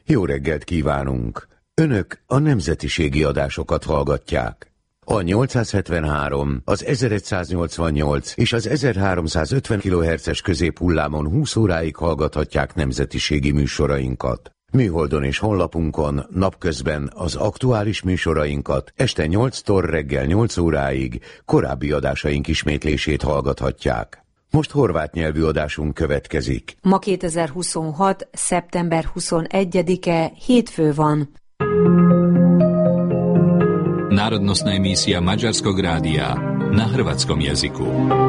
Jó reggelt kívánunk! Önök a nemzetiségi adásokat hallgatják. A 873, az 1188 és az 1350 kHz-es középhullámon 20 óráig hallgathatják nemzetiségi műsorainkat. Műholdon és honlapunkon napközben az aktuális műsorainkat, este 8-tól reggel 8 óráig korábbi adásaink ismétlését hallgathatják. Most horvát nyelvű adásunk következik. Ma 2026. szeptember 21-e, hétfő van. Národnostná emísia Maďarskog rádia na hrvatskom jazyku.